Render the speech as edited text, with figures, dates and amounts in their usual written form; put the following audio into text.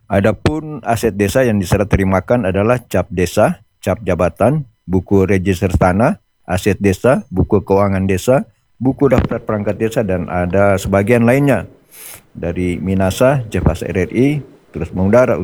Adapun aset desa yang diserah terimakan adalah cap desa, cap jabatan, buku register tanah, aset desa, buku keuangan desa, buku daftar perangkat desa, dan ada sebagian lainnya dari Minasa, Jefas RRI, terus mengudara